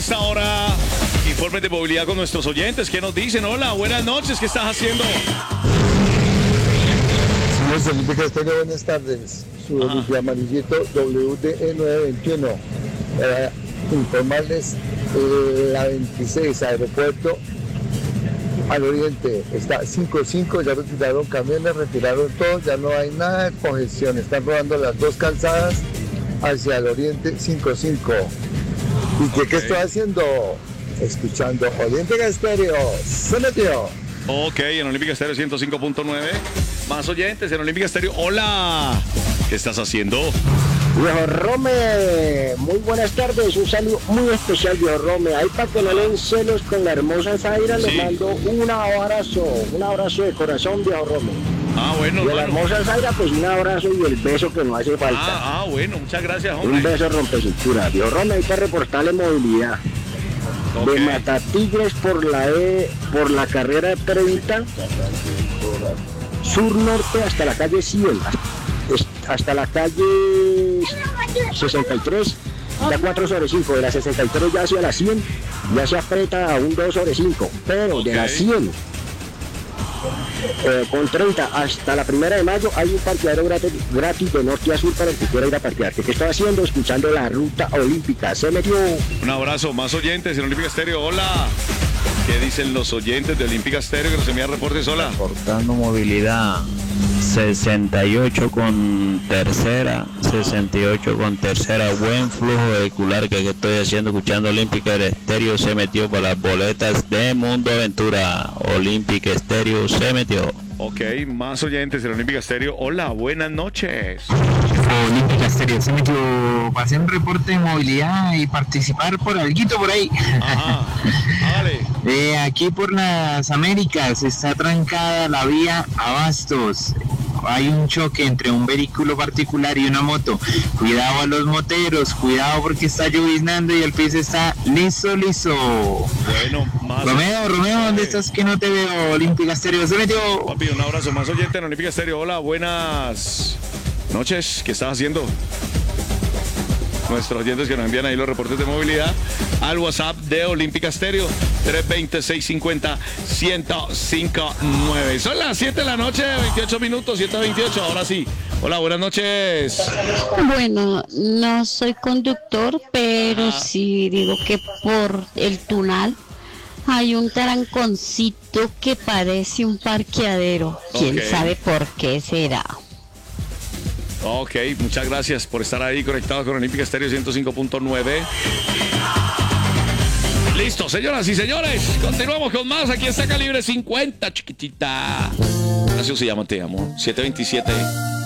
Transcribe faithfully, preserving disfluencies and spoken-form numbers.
esta hora, informes de movilidad con nuestros oyentes. ¿Qué nos dicen? Hola, buenas noches, ¿qué estás haciendo? Señores Olímpica Estéreo, buenas tardes. Su Olimpia Amarillito W D E nueve veintiuno. Para informarles, eh, la veintiséis Aeropuerto al oriente está cinco cinco, ya retiraron camiones, retiraron todo, ya no hay nada de congestión. Están rodando las dos calzadas hacia el oriente cinco cinco. ¿Y qué, okay. qué estoy haciendo? Escuchando Olímpica Estéreo. Se metió. Ok, en Olímpica Estéreo ciento cinco punto nueve. Más oyentes en Olímpica Estéreo. Hola, ¿qué estás haciendo? Viejo Rome, muy buenas tardes, un saludo muy especial, viejo Rome. Ahí para que no le den celos con la hermosa Zaira, sí. Le mando un abrazo, un abrazo de corazón, viejo Rome. Ah, bueno, y a la bueno. hermosa Zaira, pues un abrazo y el beso que no hace falta. Ah, ah bueno, muchas gracias, hombre. Un beso rompecintura, viejo Rome, hay que reportarle movilidad. Okay. De Matatigres por la E, por la carrera treinta, sur-norte hasta la calle cien. Hasta la calle sesenta y tres, ya cuatro sobre cinco, de la sesenta y tres ya hacia la cien, ya se aprieta a un dos sobre cinco, pero okay. De la cien eh, con treinta hasta la primera de mayo hay un parqueadero gratis, gratis de norte a sur para el que quiera ir a parquear. ¿Qué estoy haciendo? Escuchando la ruta olímpica. Se metió. Un abrazo, más oyentes en Olímpica Estéreo. Hola. ¿Qué dicen los oyentes de Olímpica Estéreo que nos envían reportes? Hola. Reportando movilidad. sesenta y ocho con tercera, sesenta y ocho con tercera, buen flujo vehicular que, que estoy haciendo, escuchando Olímpica Estéreo. Se metió por las boletas de Mundo Aventura. Olímpica Estéreo se metió. Ok, más oyentes en Olímpica Estéreo. Hola, buenas noches. Olímpica Estéreo se metió para hacer un reporte de movilidad y participar por alguito por ahí. Ajá, vale. eh, aquí por las Américas está trancada la vía Abastos. Hay un choque entre un vehículo particular y una moto. Cuidado a los moteros, cuidado porque está lloviznando y el piso está liso, liso. Bueno, más. Romeo, Romeo, ¿dónde estás que no te veo? Olímpica Estéreo se metió. Papi, un abrazo, más oyente en Olímpica Estéreo. Hola, buenas noches, ¿qué estás haciendo? Nuestros oyentes que nos envían ahí los reportes de movilidad al WhatsApp de Olímpica Estéreo tres dos cero, seis cinco cero, uno cero cinco nueve. Son las siete de la noche, veintiocho minutos, siete veintiocho. Ahora sí. Hola, buenas noches. Bueno, no soy conductor, pero ah. sí digo que por el Tunal hay un tranconcito que parece un parqueadero. ¿Quién okay. sabe por qué será? Ok, muchas gracias por estar ahí conectados con Olímpica Estéreo ciento cinco punto nueve. Listo, señoras y señores, continuamos con más. Aquí está Calibre cincuenta, chiquitita. Así se llama, te amo. siete veintisiete.